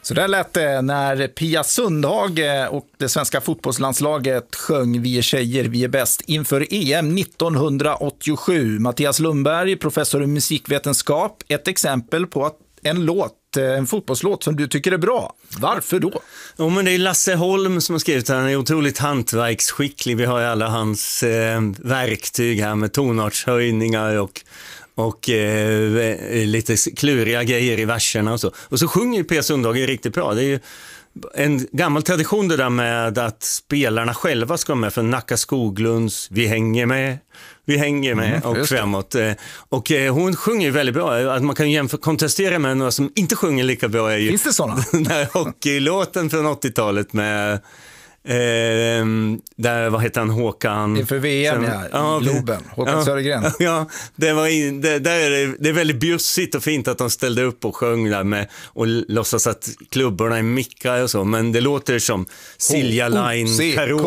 Så där lät det när Pia Sundhage och det svenska fotbollslandslaget sjöng Vi är tjejer, vi är bäst inför EM 1987. Mattias Lundberg, professor i musikvetenskap, ett exempel på att en fotbollslåt som du tycker är bra. Varför då? Ja, men det är Lasse Holm som har skrivit den. Han är otroligt hantverksskicklig. Vi har ju alla hans verktyg här med tonartshöjningar och lite kluriga grejer i verserna och så. Och så sjunger Pia Sundhage riktigt bra. Det är ju en gammal tradition det där med att spelarna själva ska med, för Nacka Skoglunds Vi hänger med och framåt. Och hon sjunger ju väldigt bra. Att man kan kontestera med några som inte sjunger lika bra. Finns det sådana? Den här hockeylåten från 80-talet med där, vad heter han, Håkan? Inför VM, Globen, Håkan Södergren. Ja, det är väldigt bjussigt och fint att de ställde upp och sjöng där med, och låtsas att klubborna är mickar och så, men det låter som Silja Line,